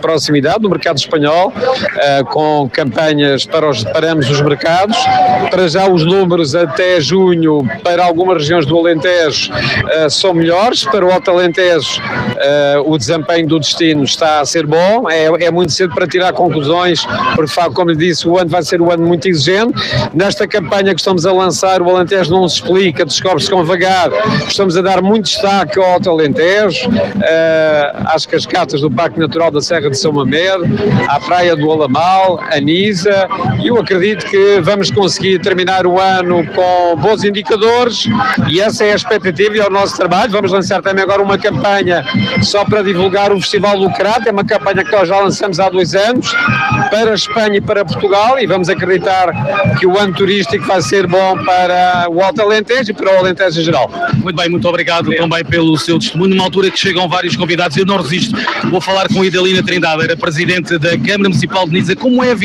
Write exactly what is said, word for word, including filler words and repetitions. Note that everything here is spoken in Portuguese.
proximidade do mercado espanhol, uh, com campanhas para os, paramos os mercados. Para já os números até junho para algumas regiões do Alentejo uh, são melhores, para o Alto Alentejo uh, o desempenho do destino está a ser bom, é, é muito cedo para tirar conclusões, porque como lhe disse, o ano vai ser um ano muito exigente. Nesta campanha que estamos a lançar, o Alentejo não se explica, descobre-se com vagar, estamos a dar muito destaque ao Alto Alentejo, uh, às cascatas do Parque Natural da Serra de São Mamede, à Praia do Alamal, a Nisa, e eu acredito que vamos conseguir terminar o ano com bons indicadores, e essa é a expectativa e é o nosso trabalho. Vamos lançar também agora uma campanha só para divulgar o Festival do Crato, é uma campanha que nós já lançamos há dois anos, para a Espanha e para Portugal, e vamos acreditar que o ano turístico vai ser bom para o Alto Alentejo e para o Alentejo em geral. Muito bem, muito obrigado Sim. também pelo seu testemunho. Numa altura que chegam vários convidados, eu não resisto, vou falar com a Idalina Trindade, era presidente da Câmara Municipal de Nisa. Como é a